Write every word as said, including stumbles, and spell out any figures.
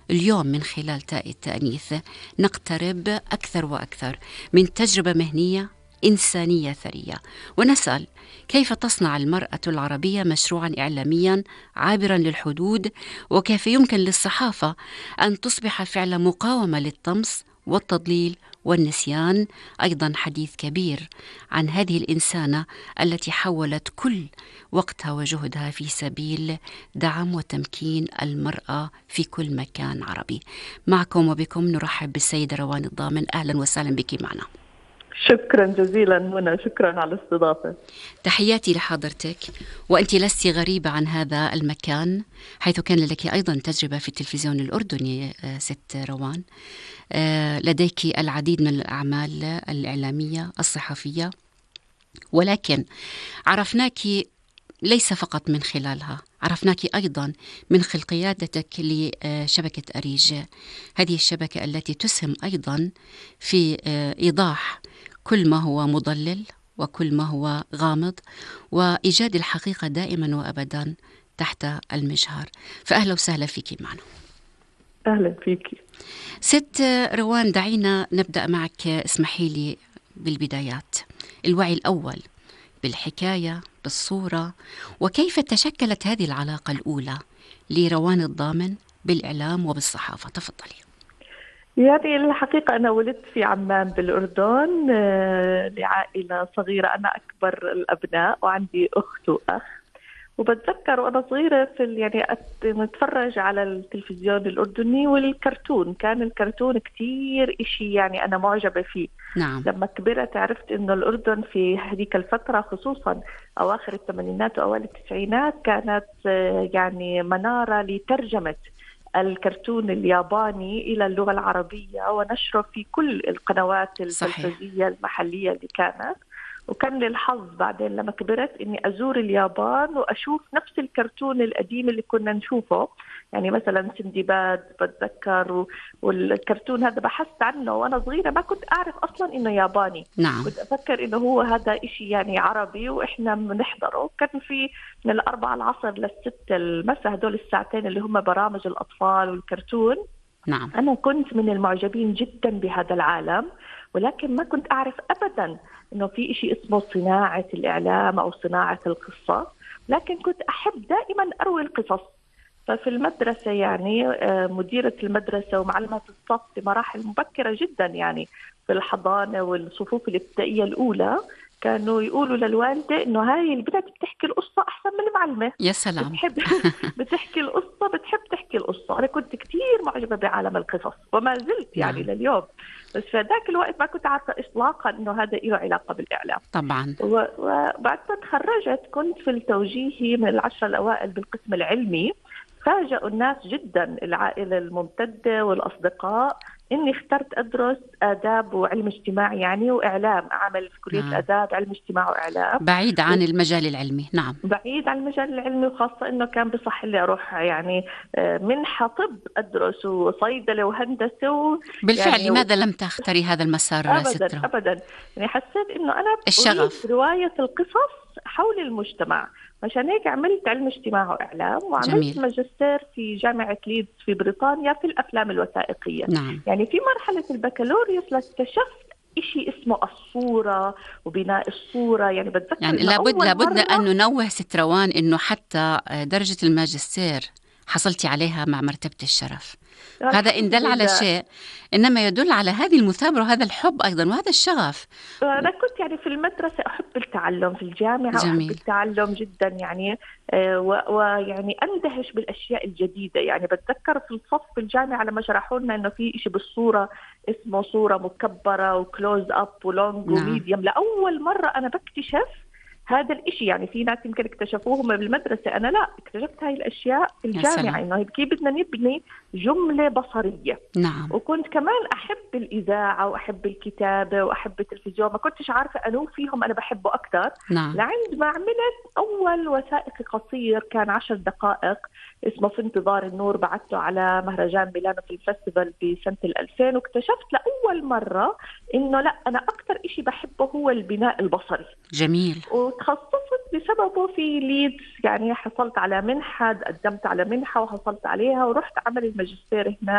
اليوم من خلال تاء التأنيث نقترب أكثر وأكثر من تجربة مهنية إنسانية ثرية، ونسأل كيف تصنع المرأة العربية مشروعا إعلاميا عابرا للحدود، وكيف يمكن للصحافة أن تصبح فعلا مقاومة للطمس والتضليل والنسيان. أيضا حديث كبير عن هذه الإنسانة التي حولت كل وقتها وجهدها في سبيل دعم وتمكين المرأة في كل مكان عربي. معكم وبكم نرحب بالسيدة روان الضامن. أهلا وسهلا بك معنا. شكرا جزيلا منى، شكرا على الاستضافة. تحياتي لحضرتك، وأنت لست غريبة عن هذا المكان، حيث كان لك أيضا تجربة في التلفزيون الأردني ست روان. لديك العديد من الأعمال الإعلامية الصحفية، ولكن عرفناك ليس فقط من خلالها، عرفناك أيضا من خلال قيادتك لشبكة أريج، هذه الشبكة التي تسهم أيضا في إيضاح كل ما هو مضلل وكل ما هو غامض، وإيجاد الحقيقة دائما وأبدا تحت المجهر. فأهلا وسهلا فيك معنا. أهلا فيك ست روان، دعينا نبدأ معك. اسمحي لي بالبدايات، الوعي الأول بالحكاية بالصورة، وكيف تشكلت هذه العلاقة الأولى لروان الضامن بالإعلام وبالصحافة؟ تفضلي. يعني الحقيقة أنا ولدت في عمان بالأردن لعائلة صغيرة، أنا أكبر الأبناء وعندي أخت وأخ. وبتذكر وأنا صغيرة في يعني نتفرج على التلفزيون الأردني والكرتون، كان الكرتون كتير إشي يعني أنا معجبة فيه. نعم. لما كبرت عرفت إنه الأردن في هذيك الفترة خصوصا أواخر الثمانينات وأوائل التسعينات كانت يعني منارة لترجمة الكرتون الياباني إلى اللغة العربية ونشره في كل القنوات التلفزيونية المحلية اللي كانت. وكان لي الحظ بعدين لما كبرت إني أزور اليابان وأشوف نفس الكرتون القديم اللي كنا نشوفه، يعني مثلا سندباد بتذكر، والكرتون هذا بحثت عنه وأنا صغيرة، ما كنت أعرف أصلا إنه ياباني. نعم. كنت أفكر إنه هو هذا إشي يعني عربي وإحنا بنحضره. كان في من الأربعة العصر للست المساء، هدول الساعتين اللي هم برامج الأطفال والكرتون. نعم. أنا كنت من المعجبين جدا بهذا العالم، ولكن ما كنت أعرف أبدا إنه في إشي اسمه صناعة الإعلام أو صناعة القصة، لكن كنت أحب دائما أروي القصص. ففي المدرسة يعني مديرة المدرسة ومعلمة الصف في مراحل مبكرة جدا، يعني في الحضانة والصفوف الابتدائية الأولى، كانوا يقولوا للوالدة إنه هاي البنت بتحكي القصة أحسن من المعلمة. يا سلام. بتحب بتحكي القصة بتحب تحكي القصة. أنا كنت كتير معجبة بعالم القصص وما زلت يعني نعم. لليوم. بس في ذاك الوقت ما كنت عارفة إطلاقا إنه هذا له علاقة بالإعلام. طبعا. وبعد ما تخرجت كنت في التوجيهي من العشرة الأوائل بالقسم العلمي. فاجأوا الناس جدا، العائلة الممتدة والأصدقاء، إني اخترت أدرس آداب وعلم اجتماع يعني وإعلام، أعمل في كلية نعم. الآداب علم اجتماع وإعلام، بعيد عن و... المجال العلمي. نعم، بعيد عن المجال العلمي، وخاصة إنه كان بصح لي أروح يعني منحة طب أدرس وصيدلة وهندسة و... بالفعل يعني لماذا لم تختاري هذا المسار؟ أبدا سترة؟ أبدا يعني حسيت إنه أنا الشغف أريد رواية القصص حول المجتمع، عشان هيك عملت علم اجتماع وإعلام وعملت جميل. ماجستير في جامعة ليدز في بريطانيا في الأفلام الوثائقية. نعم. يعني في مرحلة البكالوريوس اكتشفت إشي اسمه الصورة وبناء الصورة. يعني بتذكر يعني لابد لابد أن ننوه ست روان إنه حتى درجة الماجستير حصلتي عليها مع مرتبة الشرف. هذا إن دل على شيء إنما يدل على هذه المثابرة وهذا الحب أيضا وهذا الشغف. أنا كنت يعني في المدرسة أحب التعلم، في الجامعة جميل. أحب التعلم جدا يعني، ويعني أندهش بالأشياء الجديدة. يعني بتذكر في الصف في الجامعة لما شرحوا لنا إنه في إشي بالصورة اسمه صورة مكبرة وكلوز أب ولونج نعم. وميديوم، لأول مرة أنا بكتشف هذا الاشي. يعني في ناس يمكن اكتشفوهم بالمدرسة، أنا لا، اكتشفت هاي الأشياء في الجامعة، إنه كيف بدنا نبني جملة بصرية. نعم. وكنت كمان أحب الإذاعة وأحب الكتابة وأحب التلفزيون، ما كنتش عارفة أنو فيهم أنا بحبه أكتر. نعم. لعند ما عملت أول وثائقي قصير كان عشر دقائق اسمه في انتظار النور، بعته على مهرجان ميلانو في الفستيفال بسنة الألفين، واكتشفت لأول مرة إنه لا، أنا أكتر إشي بحبه هو البناء البصري. جميل. وتخصصت بسببه في ليدز، يعني حصلت على منحة، قدمت على منحة وحصلت عليها ورحت عمل الماجستير هناك.